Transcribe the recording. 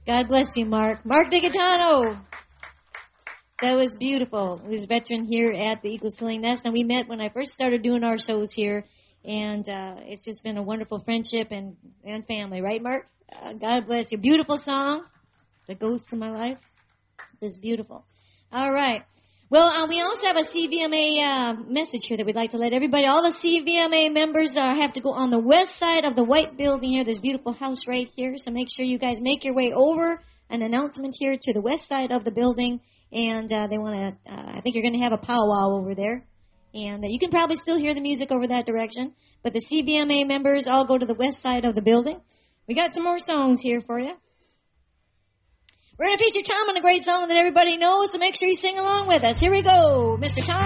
God bless you, Mark. Mark DiGatano. That was beautiful. He was a veteran here at the Eagles Healing Nest, and we met when I first started doing our shows here, and it's just been a wonderful friendship and family, right, Mark? God bless you. Beautiful song, The Ghost of My Life. It's beautiful. All right. Well, we also have a CVMA message here that we'd like to let everybody, all the CVMA members have to go on the west side of the white building here. There's a beautiful house right here, so make sure you guys make your way over. An announcement here to the west side of the building, and they want to, I think you're going to have a powwow over there, and you can probably still hear the music over that direction, but the CVMA members all go to the west side of the building. We got some more songs here for you. We're going to feature Tom on a great song that everybody knows, so make sure you sing along with us. Here we go, Mr. Tom.